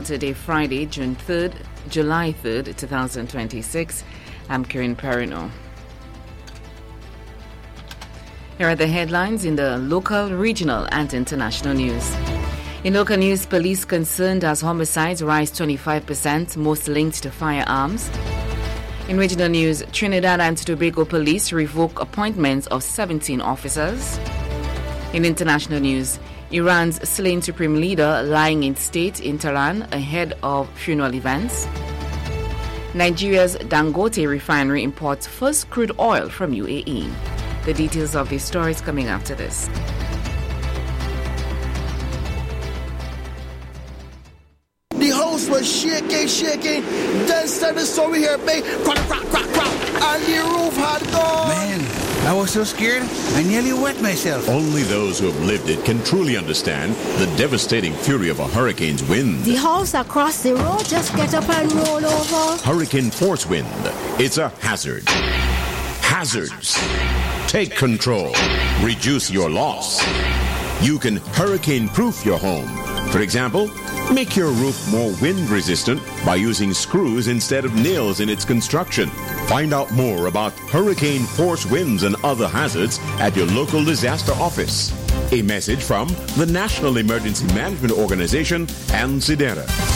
Today, Friday, July 3rd, 2026. I'm Karen Perino. Here are the headlines in the local, regional, and international news. In local news, police concerned as homicides rise 25%, most linked to firearms. In regional news, Trinidad and Tobago police revoke appointments of 17 officers. In international news, Iran's slain supreme leader lying in state in Tehran ahead of funeral events. Nigeria's Dangote refinery imports first crude oil from UAE. The details of these stories coming after this. The house was shaking. Then started the story here, babe. Crack. And the roof had gone. Man, I was so scared, I nearly wet myself. Only those who have lived it can truly understand the devastating fury of a hurricane's wind. The house across the road just get up and roll over. Hurricane force wind. It's a hazard. Hazards. Take control. Reduce your loss. You can hurricane-proof your home. For example, make your roof more wind-resistant by using screws instead of nails in its construction. Find out more about hurricane force winds and other hazards at your local disaster office. A message from the National Emergency Management Organization and SIDERA.